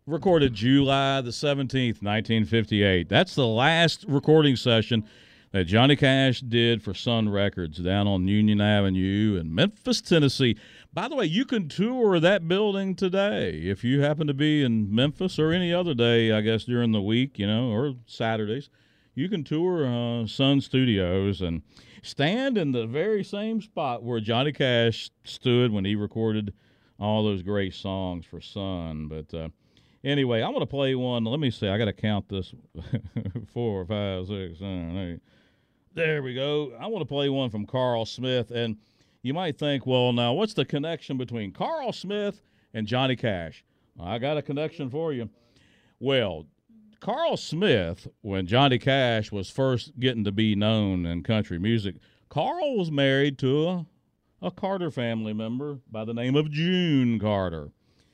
recorded July the 17th, 1958. That's the last recording session that Johnny Cash did for Sun Records down on Union Avenue in Memphis, Tennessee. By the way, you can tour that building today if you happen to be in Memphis or any other day, I guess, during the week, or Saturdays. You can tour Sun Studios and stand in the very same spot where Johnny Cash stood when he recorded all those great songs for Sun. But anyway, I'm going to play one. Let me see. I got to count this. 4, 5, 6, 7, 8. There we go. I want to play one from Carl Smith. And you might think, well, now, what's the connection between Carl Smith and Johnny Cash? I got a connection for you. Well, Carl Smith, when Johnny Cash was first getting to be known in country music, Carl was married to a Carter family member by the name of June Carter.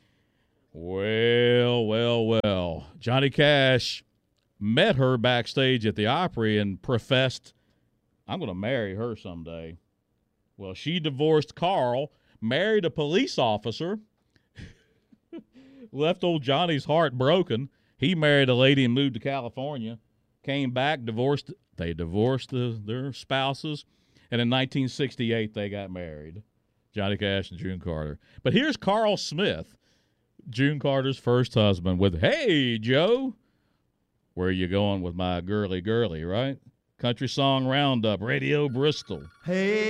Well. Johnny Cash met her backstage at the Opry and professed, I'm going to marry her someday. Well, she divorced Carl, married a police officer, left old Johnny's heart broken. He married a lady and moved to California, came back, divorced. They divorced their spouses, and in 1968 they got married, Johnny Cash and June Carter. But here's Carl Smith, June Carter's first husband, with Hey, Joe, where you going with my girly, right? Country Song Roundup, Radio Bristol. Hey.